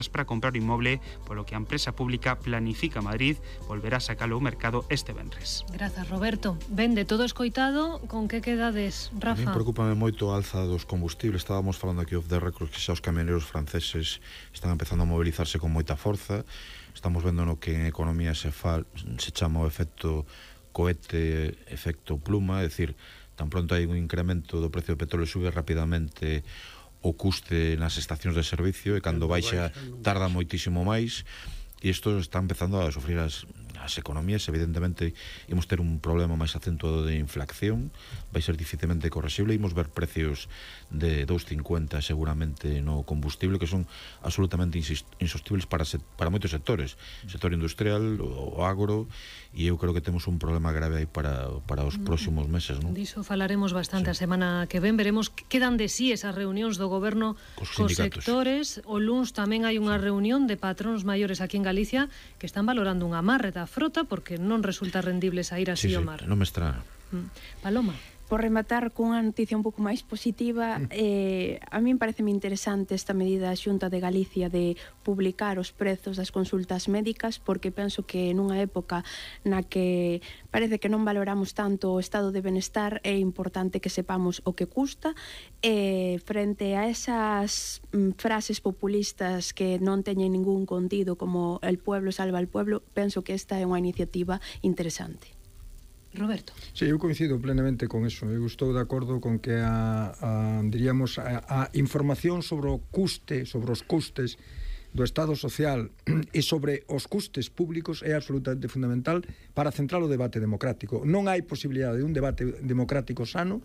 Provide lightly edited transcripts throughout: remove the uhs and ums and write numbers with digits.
para comprar inmoble, polo que a empresa pública Planifica Madrid volverá a sacalo ao mercado este venres. Grazas, Roberto. Ben, de todo escoitado, con que quedades, Rafa? A mí preocúpame moito a alza dos combustibles. Estábamos falando aquí off the record que xa os camioneros franceses están empezando a mobilizarse con moita forza. Estamos vendo no que en economía se chama o efecto cohete, efecto pluma, é dicir, tan pronto hai un incremento do precio do petróleo, sube rapidamente o custe nas estacións de servicio, e cando baixa tarda moitísimo máis, e isto está empezando a sofrir as economías. Evidentemente imos ter un problema máis acentuado de inflación, vai ser dificilmente correxible, imos ver precios de 2,50 seguramente no combustible, que son absolutamente insostibles para moitos sectores, sector industrial, o agro, e eu creo que temos un problema grave aí para os próximos meses, non? Diso falaremos bastante a semana que ven. Veremos que dan de sí esas reunións do goberno cos sectores. O luns tamén hai unha reunión de patróns maiores aquí en Galicia que están valorando un amarre da frota porque non resulta rendible sair así ao mar. Non me extraña. Paloma. Por rematar cunha noticia un pouco máis positiva, a min pareceme interesante esta medida da Xunta de Galicia de publicar os prezos das consultas médicas, porque penso que nunha época na que parece que non valoramos tanto o estado de benestar, é importante que sepamos o que custa, e frente a esas frases populistas que non teñen ningún contido como el pueblo salva al pueblo, penso que esta é unha iniciativa interesante. Roberto. Sí, eu coincido plenamente con eso. Eu estou de acordo con que diríamos, a información sobre o custe, sobre os custes do Estado social e sobre os custes públicos é absolutamente fundamental para centrar o debate democrático. Non hai posibilidade de un debate democrático sano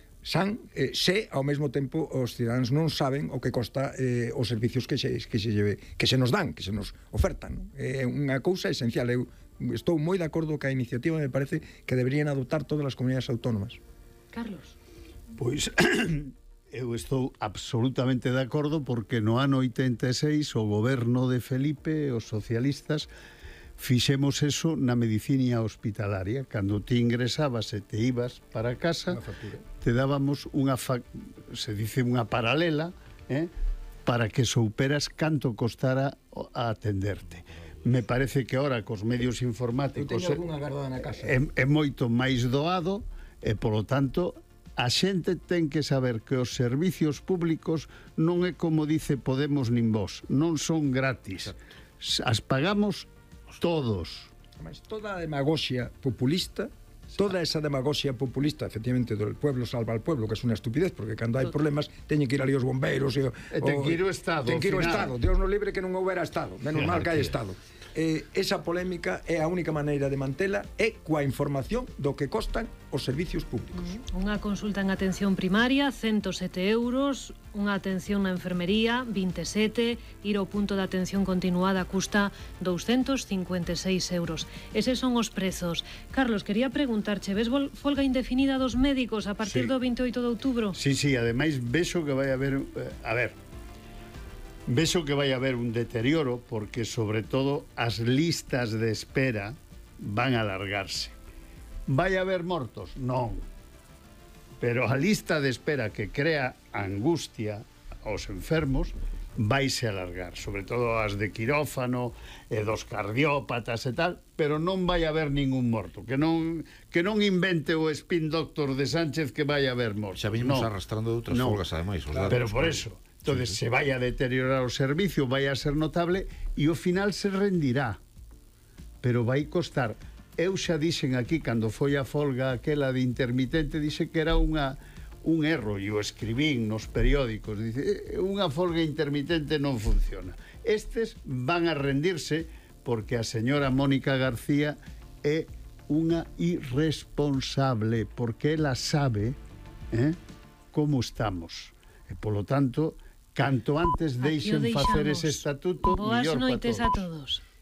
se ao mesmo tempo os cidadáns non saben o que costa os servicios que se nos dan, que se nos ofertan. É unha cousa esencial. Eu estou moi de acordo que a iniciativa me parece que deberían adoptar todas as comunidades autónomas. Carlos. Pois eu estou absolutamente de acordo, porque no ano 86 o goberno de Felipe, os socialistas, fixemos eso na medicina hospitalaria. Cando ti ingresabas e te ibas para casa, te dábamos unha se dice unha paralela, para que souperas canto costara a atenderte. Me parece que ahora cos medios informáticos é moito máis doado, e polo tanto a xente ten que saber que os servicios públicos non é como dice Podemos nin Vos, non son gratis. As pagamos todos. Mas toda a demagoxia populista, efectivamente, do pueblo salva al pueblo, que é unha estupidez, porque cando hai problemas teñen que ir ali os bombeiros e ten que ir o Estado. Ten que ir o Estado. Dios nos libre que non houbera Estado. Menos mal que hai Estado. Esa polémica é a única maneira de mantela é coa información do que costan os servicios públicos. Unha consulta en atención primaria, 107 euros, unha atención na enfermería, 27, ir ao punto de atención continuada custa 256 euros. Eses son os prezos. Carlos, quería preguntarche, ves folga indefinida dos médicos a partir do 28 de outubro? Sí, ademais vexo que vai haber vexo que vai haber un deterioro, porque sobre todo as listas de espera van a alargarse. Vai haber mortos? Non. Pero a lista de espera que crea angustia aos enfermos vaise alargar, sobre todo as de quirófano e dos cardiópatas e tal, pero non vai haber ningún morto, que non invente o spin doctor de Sánchez que vai haber morto. Xa vimos arrastrando de outras folgas ademais, os datos. Pero por eso, entonces se vai a deteriorar o servicio, vai a ser notable e ao final se rendirá, pero vai costar. Eu xa dixen aquí, cando foi a folga aquela de intermitente, dixe que era un erro, e o escribín nos periódicos, dice, unha folga intermitente non funciona. Estes van a rendirse porque a señora Mónica García é unha irresponsable, porque ela sabe como estamos, e polo tanto, canto antes deixen facer ese estatuto, mellor para todos. Boas noites a todos.